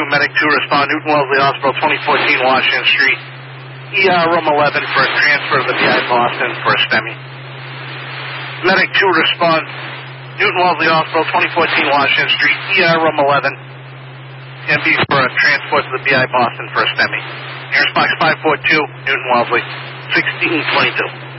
Medic 2 respond, Newton Wellesley Hospital, 2014 Washington Street, ER room 11 for a transfer to the BI Boston for a STEMI. Medic 2 respond, Newton Wellesley Hospital, 2014 Washington Street, ER room 11, MB for a transport to the BI Boston for a STEMI. Airsbox 542, Newton Wellesley, 1622.